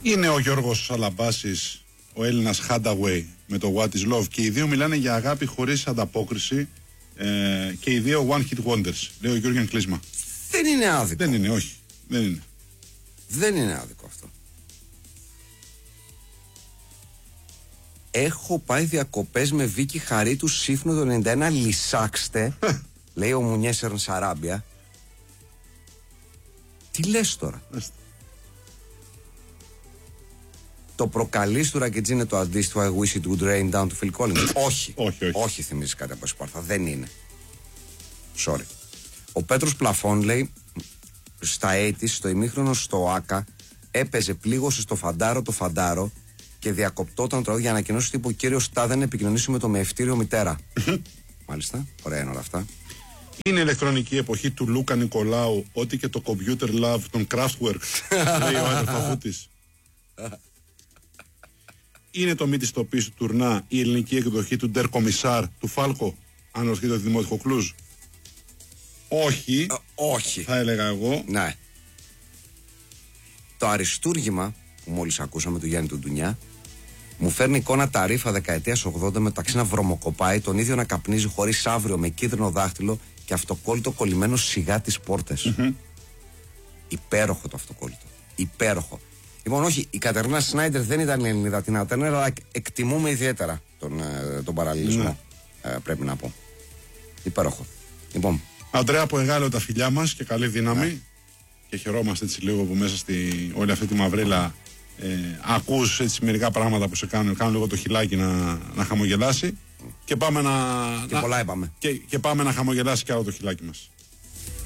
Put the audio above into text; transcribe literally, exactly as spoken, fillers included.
Είναι ο Γιώργος Σαλαμπάσης, ο Έλληνας Hadaway με το What is Love, και οι δύο μιλάνε για αγάπη χωρίς ανταπόκριση, ε, και οι δύο One Hit Wonders, λέει ο Γιώργιαν Κλίσμα. Δεν είναι άδικο. Δεν είναι, όχι. Δεν είναι. Δεν είναι άδικο αυτό. Έχω πάει διακοπές με Βίκη Χαρίτου Σύφνο το ενενήντα ένα, λυσάξτε, λέει ο Μουνιέσερν Σαράμπια. Τι λες τώρα? Άστε. Το προκαλείς του Ρακετζή είναι το αντίστοιχο I wish it would rain down του Phil Collins? όχι. όχι, όχι. Όχι, θυμίζει κάτι από Σπάρτα. Δεν είναι. Sorry. Ο Πέτρος Πλαφών λέει στα ογδόντα στο ημίχρονο στο ΆΚΑ έπαιζε πλήγωση στο φαντάρο το φαντάρο και διακοπτόταν το για ανακοινώσει τύπου κύριο Στάδεν επικοινωνήσει με το μεευτήριο μητέρα. Μάλιστα. Ωραία είναι όλα αυτά. Είναι η ηλεκτρονική εποχή του Λούκα Νικολάου, ό,τι και το computer love των Kraftwerk, λέει ο αδερφαφούτης. Είναι το μύτη στο πίσω του τουρνά η ελληνική εκδοχή του Ντερ Κομισάρ του Φάλκο, αν ορθείτε το δημότικο κλουζ? Όχι. Ε, όχι. Θα έλεγα εγώ. Ναι. Το αριστούργημα που μόλις ακούσαμε του Γιάννη του Ντουνιά μου φέρνει εικόνα τα ρήφα δεκαετίας ογδόντα μεταξύ να βρωμοκοπάει, τον ίδιο να καπνίζει χωρίς αύριο με κίτρινο δάχτυλο και αυτοκόλλητο κολλημένο σιγά τις πόρτες. Mm-hmm. Υπέροχο το αυτοκόλλητο. Υπέροχο. Λοιπόν, όχι, η Κατερίνα Σνάιντερ δεν ήταν η Ελληνίδα Τίνα Τέρνερ, αλλά εκτιμούμε ιδιαίτερα τον, τον παραλληλισμό. Mm. Ε, πρέπει να πω. Υπέροχο. Λοιπόν. Αντρέα από Εγάλεο, τα φιλιά μας και καλή δύναμη. Yeah. Και χαιρόμαστε έτσι λίγο που μέσα στη όλη αυτή τη μαυρίλα ε, ακούς έτσι μερικά πράγματα που σε κάνουν, κάνουν λίγο το χιλάκι να, να χαμογελάσει. Mm. Και πάμε να. Και να, πολλά είπαμε. Και, και πάμε να χαμογελάσει κι άλλο το χιλάκι μας.